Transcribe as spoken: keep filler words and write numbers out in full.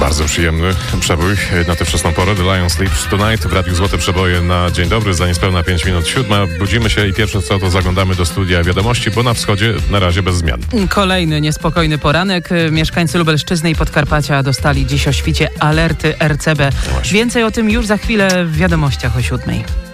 Bardzo przyjemny przebój na tę wczesną porę. The Lion Sleeps Tonight w Radiu Złote Przeboje na dzień dobry. Za niespełna pięć minut siódma. Budzimy się i pierwsze co to zaglądamy do studia wiadomości, bo na wschodzie na razie bez zmian. Kolejny niespokojny poranek. Mieszkańcy Lubelszczyzny i Podkarpacia dostali dziś o świcie alerty R C B. Właśnie. Więcej o tym już za chwilę w wiadomościach o siódmej.